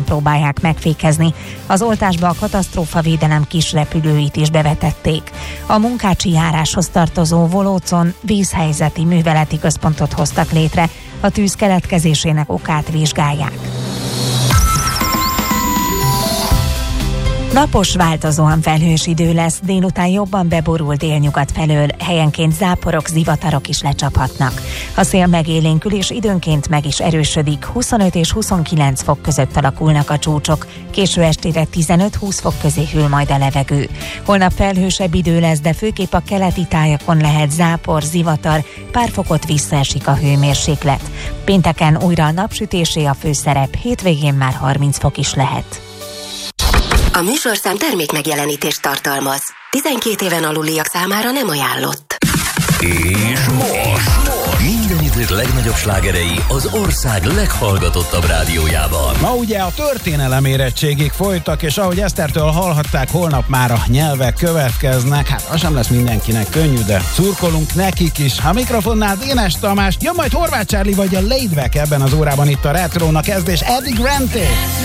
próbálják megfékezni. Az oltásba a katasztrófavédelem kis repülőit is bevetették. A Munkácsi járáshoz tartozó Volócon vízhelyzeti műveleti központot hoztak létre. A tűz keletkezésének okát vizsgálják. Napos, változóan felhős idő lesz, délután jobban beborul délnyugat felől, helyenként záporok, zivatarok is lecsaphatnak. A szél megélénkül és időnként meg is erősödik, 25 és 29 fok között alakulnak a csúcsok, késő estére 15-20 fok közé hűl majd a levegő. Holnap felhősebb idő lesz, de főképp a keleti tájakon lehet zápor, zivatar, pár fokot visszaesik a hőmérséklet. Pénteken újra a napsütésé a főszerep, hétvégén már 30 fok is lehet. A műsorszám termékmegjelenítést tartalmaz. 12 éven aluliak számára nem ajánlott. És most minden idők legnagyobb slágerei az ország leghallgatottabb rádiójában. Ma ugye a történelem érettségig folytak, és ahogy Esztertől hallhatták, holnap már a nyelvek következnek. Hát az sem lesz mindenkinek könnyű, de szurkolunk nekik is. A mikrofonnál Dénes Tamás, jön majd Horváth Charlie vagy a Laidback ebben az órában itt a Retrónak kezdés Eddie Grante.